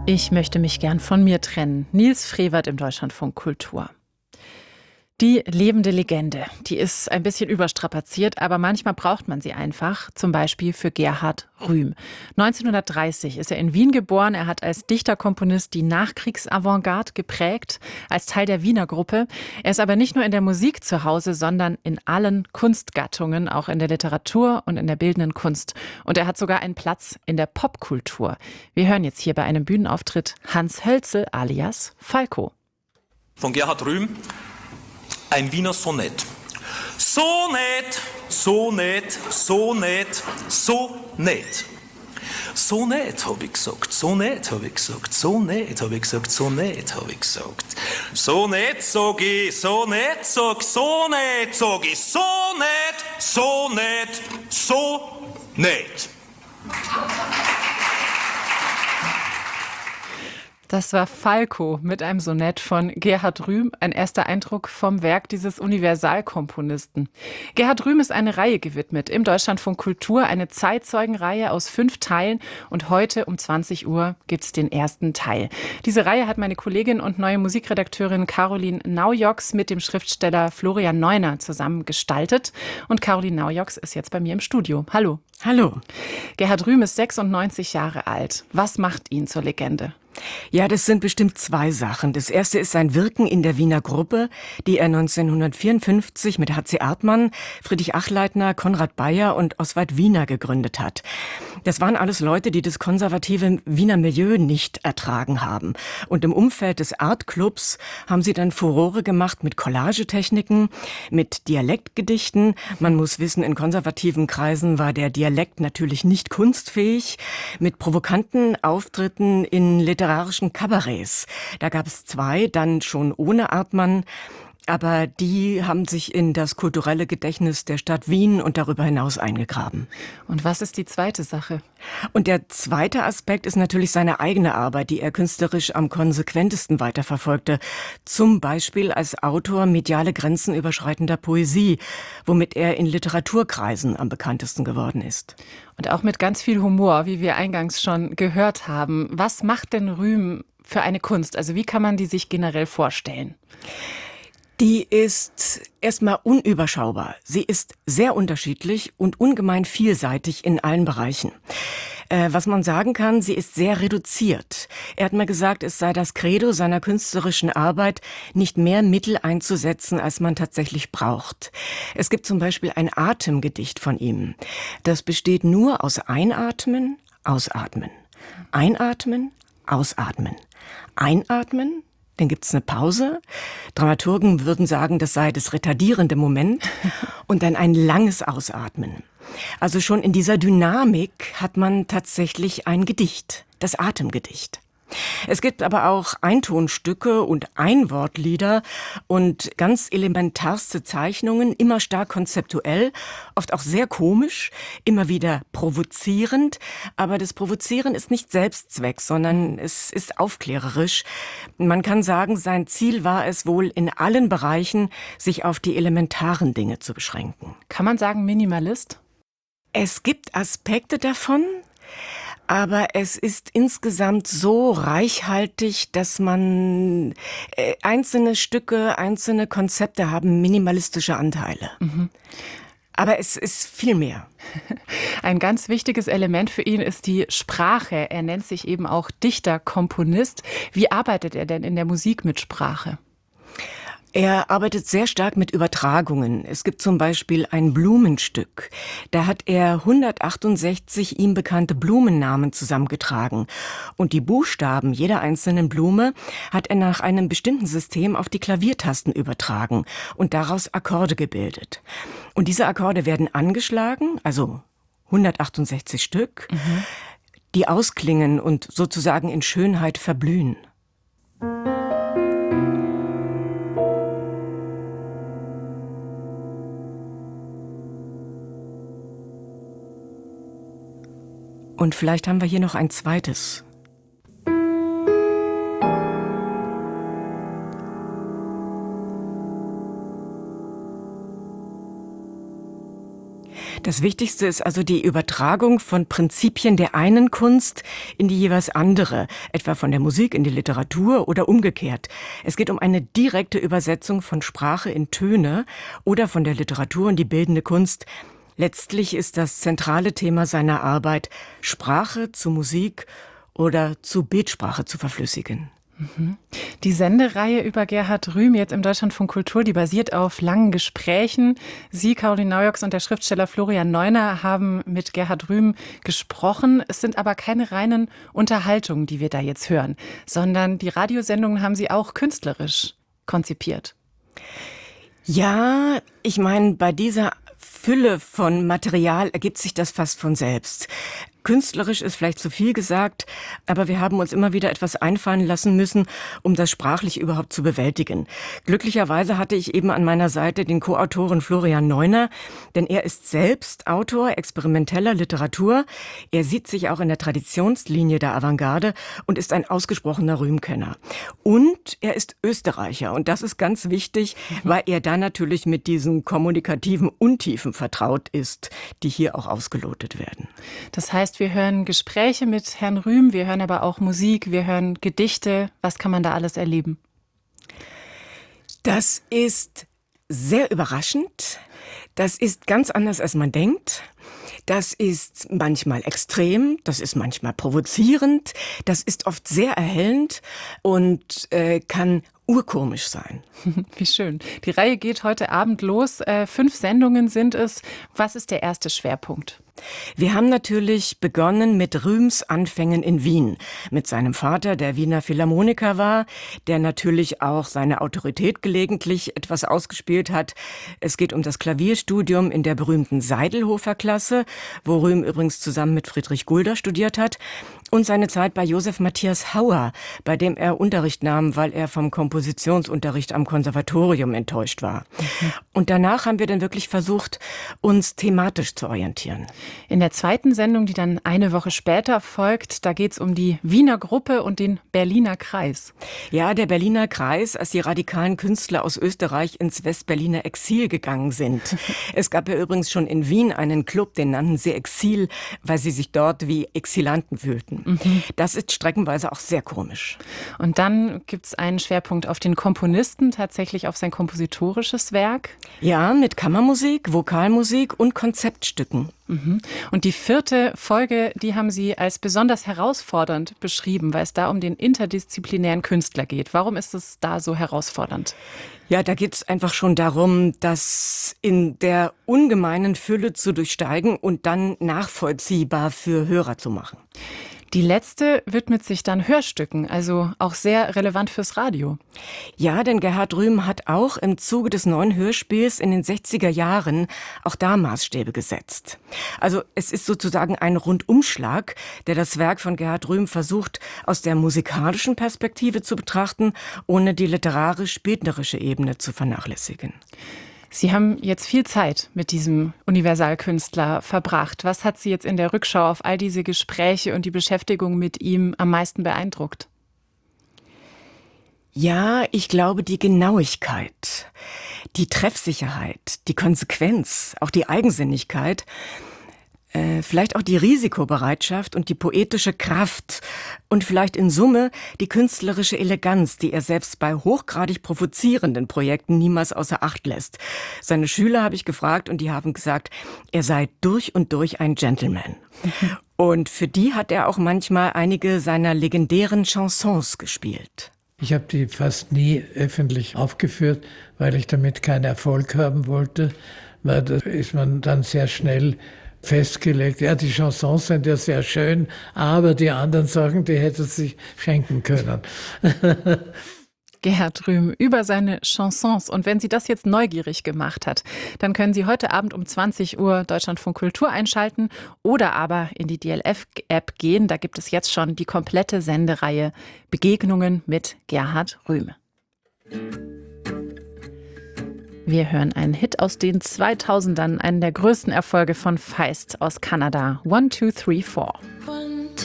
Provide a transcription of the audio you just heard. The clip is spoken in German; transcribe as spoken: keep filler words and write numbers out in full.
Ich möchte mich gern von mir trennen. Nils Frevert im Deutschlandfunk Kultur. Die lebende Legende, die ist ein bisschen überstrapaziert, aber manchmal braucht man sie einfach, zum Beispiel für Gerhard Rühm. neunzehnhundertdreißig ist er in Wien geboren. Er hat als Dichterkomponist die Nachkriegsavantgarde geprägt, als Teil der Wiener Gruppe. Er ist aber nicht nur in der Musik zu Hause, sondern in allen Kunstgattungen, auch in der Literatur und in der bildenden Kunst. Und er hat sogar einen Platz in der Popkultur. Wir hören jetzt hier bei einem Bühnenauftritt Hans Hölzel alias Falco. Von Gerhard Rühm. Ein Wiener Sonett. So nett, so nett, so nett, so nett. So nett, hab ich gesagt, so nett, hab ich gesagt, so nett, hab ich gesagt, so nett, hab ich gesagt. So nett, sag ich, so nett, sag, so nett, sag ich, so nett, so nett, so nett. Das war Falco mit einem Sonett von Gerhard Rühm, ein erster Eindruck vom Werk dieses Universalkomponisten. Gerhard Rühm ist eine Reihe gewidmet im Deutschlandfunk Kultur, eine Zeitzeugenreihe aus fünf Teilen, und heute um zwanzig Uhr gibt's den ersten Teil. Diese Reihe hat meine Kollegin und neue Musikredakteurin Caroline Naujoks mit dem Schriftsteller Florian Neuner zusammen gestaltet, und Caroline Naujoks ist jetzt bei mir im Studio. Hallo. Hallo. Gerhard Rühm ist sechsundneunzig Jahre alt. Was macht ihn zur Legende? Ja, das sind bestimmt zwei Sachen. Das erste ist sein Wirken in der Wiener Gruppe, die er neunzehnhundertvierundfünfzig mit H C Artmann, Friedrich Achleitner, Konrad Bayer und Oswald Wiener gegründet hat. Das waren alles Leute, die das konservative Wiener Milieu nicht ertragen haben. Und im Umfeld des Artclubs haben sie dann Furore gemacht mit Collagetechniken, mit Dialektgedichten. Man muss wissen, in konservativen Kreisen war der Dialekt natürlich nicht kunstfähig, mit provokanten Auftritten in literarischen Kabarets. Da gab es zwei, dann schon ohne Artmann, aber die haben sich in das kulturelle Gedächtnis der Stadt Wien und darüber hinaus eingegraben. Und was ist die zweite Sache? Und der zweite Aspekt ist natürlich seine eigene Arbeit, die er künstlerisch am konsequentesten weiterverfolgte. Zum Beispiel als Autor mediale Grenzen überschreitender Poesie, womit er in Literaturkreisen am bekanntesten geworden ist. Und auch mit ganz viel Humor, wie wir eingangs schon gehört haben. Was macht denn Rühm für eine Kunst? Also wie kann man die sich generell vorstellen? Die ist erstmal unüberschaubar. Sie ist sehr unterschiedlich und ungemein vielseitig in allen Bereichen. Äh, was man sagen kann, sie ist sehr reduziert. Er hat mir gesagt, es sei das Credo seiner künstlerischen Arbeit, nicht mehr Mittel einzusetzen, als man tatsächlich braucht. Es gibt zum Beispiel ein Atemgedicht von ihm. Das besteht nur aus Einatmen, Ausatmen. Einatmen, Ausatmen. Einatmen, dann gibt's eine Pause. Dramaturgen würden sagen, das sei das retardierende Moment. Und dann ein langes Ausatmen. Also schon in dieser Dynamik hat man tatsächlich ein Gedicht, das Atemgedicht. Es gibt aber auch Eintonstücke und Einwortlieder und ganz elementarste Zeichnungen, immer stark konzeptuell, oft auch sehr komisch, immer wieder provozierend. Aber das Provozieren ist nicht Selbstzweck, sondern es ist aufklärerisch. Man kann sagen, sein Ziel war es wohl, in allen Bereichen sich auf die elementaren Dinge zu beschränken. Kann man sagen Minimalist? Es gibt Aspekte davon, aber es ist insgesamt so reichhaltig, dass man äh, einzelne Stücke, einzelne Konzepte haben minimalistische Anteile. Mhm. Aber es ist viel mehr. Ein ganz wichtiges Element für ihn ist die Sprache. Er nennt sich eben auch Dichter, Komponist. Wie arbeitet er denn in der Musik mit Sprache? Er arbeitet sehr stark mit Übertragungen. Es gibt zum Beispiel ein Blumenstück. Da hat er hundertachtundsechzig ihm bekannte Blumennamen zusammengetragen. Und die Buchstaben jeder einzelnen Blume hat er nach einem bestimmten System auf die Klaviertasten übertragen und daraus Akkorde gebildet. Und diese Akkorde werden angeschlagen, also hundertachtundsechzig Stück, mhm. die ausklingen und sozusagen in Schönheit verblühen. Und vielleicht haben wir hier noch ein zweites. Das Wichtigste ist also die Übertragung von Prinzipien der einen Kunst in die jeweils andere, etwa von der Musik in die Literatur oder umgekehrt. Es geht um eine direkte Übersetzung von Sprache in Töne oder von der Literatur in die bildende Kunst. Letztlich ist das zentrale Thema seiner Arbeit, Sprache zu Musik oder zu Bildsprache zu verflüssigen. Die Sendereihe über Gerhard Rühm jetzt im Deutschlandfunk Kultur, die basiert auf langen Gesprächen. Sie, Caroline Naujoks und der Schriftsteller Florian Neuner haben mit Gerhard Rühm gesprochen. Es sind aber keine reinen Unterhaltungen, die wir da jetzt hören, sondern die Radiosendungen haben Sie auch künstlerisch konzipiert. Ja, ich meine, bei dieser Fülle von Material ergibt sich das fast von selbst. Künstlerisch ist vielleicht zu viel gesagt, aber wir haben uns immer wieder etwas einfallen lassen müssen, um das sprachlich überhaupt zu bewältigen. Glücklicherweise hatte ich eben an meiner Seite den Co-Autoren Florian Neuner, denn er ist selbst Autor experimenteller Literatur. Er sieht sich auch in der Traditionslinie der Avantgarde und ist ein ausgesprochener Rühm-Kenner. Und er ist Österreicher und das ist ganz wichtig, weil er da natürlich mit diesen kommunikativen Untiefen vertraut ist, die hier auch ausgelotet werden. Das heißt, wir hören Gespräche mit Herrn Rühm, wir hören aber auch Musik, wir hören Gedichte. Was kann man da alles erleben? Das ist sehr überraschend. Das ist ganz anders, als man denkt. Das ist manchmal extrem, das ist manchmal provozierend, das ist oft sehr erhellend und äh, kann urkomisch sein. Wie schön. Die Reihe geht heute Abend los. Äh, fünf Sendungen sind es. Was ist der erste Schwerpunkt? Wir haben natürlich begonnen mit Rühms Anfängen in Wien. Mit seinem Vater, der Wiener Philharmoniker war, der natürlich auch seine Autorität gelegentlich etwas ausgespielt hat. Es geht um das Klavierstudium in der berühmten Seidelhofer-Klasse, wo Rühm übrigens zusammen mit Friedrich Gulder studiert hat. Und seine Zeit bei Josef Matthias Hauer, bei dem er Unterricht nahm, weil er vom Kompositionsunterricht am Konservatorium enttäuscht war. Mhm. Und danach haben wir dann wirklich versucht, uns thematisch zu orientieren. In der zweiten Sendung, die dann eine Woche später folgt, da geht es um die Wiener Gruppe und den Berliner Kreis. Ja, der Berliner Kreis, als die radikalen Künstler aus Österreich ins Westberliner Exil gegangen sind. Es gab ja übrigens schon in Wien einen Club, den nannten sie Exil, weil sie sich dort wie Exilanten fühlten. Mhm. Das ist streckenweise auch sehr komisch. Und dann gibt es einen Schwerpunkt auf den Komponisten, tatsächlich auf sein kompositorisches Werk. Ja, mit Kammermusik, Vokalmusik und Konzeptstücken. Mhm. Und die vierte Folge, die haben Sie als besonders herausfordernd beschrieben, weil es da um den interdisziplinären Künstler geht. Warum ist es da so herausfordernd? Ja, da geht es einfach schon darum, das in der ungemeinen Fülle zu durchsteigen und dann nachvollziehbar für Hörer zu machen. Die letzte widmet sich dann Hörstücken, also auch sehr relevant fürs Radio. Ja, denn Gerhard Rühm hat auch im Zuge des neuen Hörspiels in den sechziger Jahren auch da Maßstäbe gesetzt. Also es ist sozusagen ein Rundumschlag, der das Werk von Gerhard Rühm versucht, aus der musikalischen Perspektive zu betrachten, ohne die literarisch-bildnerische Ebene zu vernachlässigen. Sie haben jetzt viel Zeit mit diesem Universalkünstler verbracht. Was hat Sie jetzt in der Rückschau auf all diese Gespräche und die Beschäftigung mit ihm am meisten beeindruckt? Ja, ich glaube, die Genauigkeit, die Treffsicherheit, die Konsequenz, auch die Eigensinnigkeit, äh, vielleicht auch die Risikobereitschaft und die poetische Kraft und vielleicht in Summe die künstlerische Eleganz, die er selbst bei hochgradig provozierenden Projekten niemals außer Acht lässt. Seine Schüler habe ich gefragt und die haben gesagt, er sei durch und durch ein Gentleman. Mhm. Und für die hat er auch manchmal einige seiner legendären Chansons gespielt. Ich habe die fast nie öffentlich aufgeführt, weil ich damit keinen Erfolg haben wollte, weil da ist man dann sehr schnell festgelegt. Ja, die Chansons sind ja sehr schön, aber die anderen Sachen, die hätte es sich schenken können. Gerhard Rühm über seine Chansons. Und wenn Sie das jetzt neugierig gemacht hat, dann können Sie heute Abend um zwanzig Uhr Deutschlandfunk Kultur einschalten oder aber in die D L F-App gehen. Da gibt es jetzt schon die komplette Sendereihe Begegnungen mit Gerhard Rühm. Wir hören einen Hit aus den zweitausendern, einen der größten Erfolge von Feist aus Kanada. One, two, three, four.